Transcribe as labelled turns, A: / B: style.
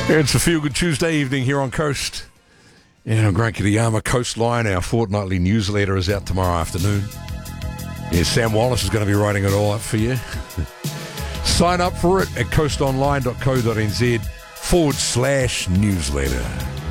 A: It's a Feel Good Tuesday evening here on Coast. And on Grant Kitayama Coastline, our fortnightly newsletter is out tomorrow afternoon. Yeah, Sam Wallace is going to be writing it all up for you. Sign up for it at coastonline.co.nz/newsletter.